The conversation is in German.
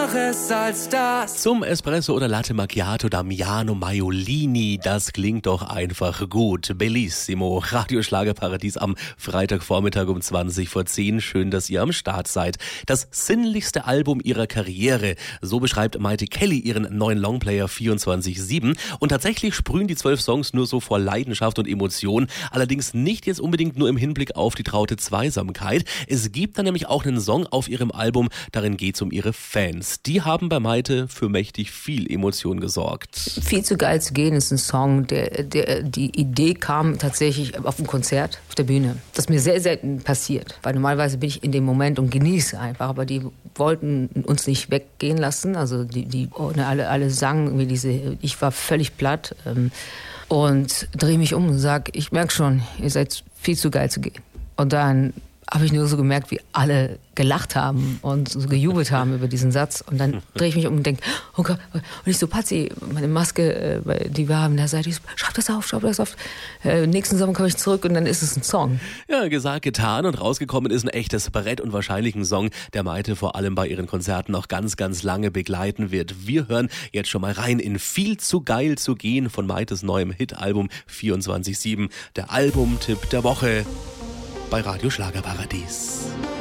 Schöneres als das. Zum Espresso oder Latte Macchiato Damiano Maiolini, das klingt doch einfach gut. Bellissimo, Radioschlagerparadies am Freitagvormittag um 20:10. Schön, dass ihr am Start seid. Das sinnlichste Album ihrer Karriere, so beschreibt Maite Kelly ihren neuen Longplayer 24/7. Und tatsächlich sprühen die 12 Songs nur so vor Leidenschaft und Emotion, allerdings nicht jetzt unbedingt nur im Hinblick auf die traute Zweisamkeit. Es gibt dann nämlich auch einen Song auf ihrem Album, darin geht es um ihre Fans. Die haben bei Maite für mächtig viel Emotion gesorgt. Viel zu geil zu gehen ist ein Song, die Idee kam tatsächlich auf dem Konzert, auf der Bühne. Das ist mir sehr selten passiert, weil normalerweise bin ich in dem Moment und genieße einfach, aber die wollten uns nicht weggehen lassen, also alle sangen irgendwie ich war völlig platt und drehe mich um und sage, ich merke schon, ihr seid viel zu geil zu gehen. Und dann habe ich nur so gemerkt, wie alle gelacht haben und so gejubelt haben über diesen Satz. Und dann drehe ich mich um und denke, oh Gott. Und ich so, Patzi, meine Maske, die wir haben, da sagte ich so, schreib das auf. Nächsten Sommer komme ich zurück und dann ist es ein Song. Ja, gesagt, getan und rausgekommen ist ein echtes Brett und wahrscheinlich ein Song, der Maite vor allem bei ihren Konzerten noch ganz, ganz lange begleiten wird. Wir hören jetzt schon mal rein in Viel zu geil zu gehen von Maites neuem Hitalbum 24/7. Der Albumtipp der Woche bei Radio Schlagerparadies.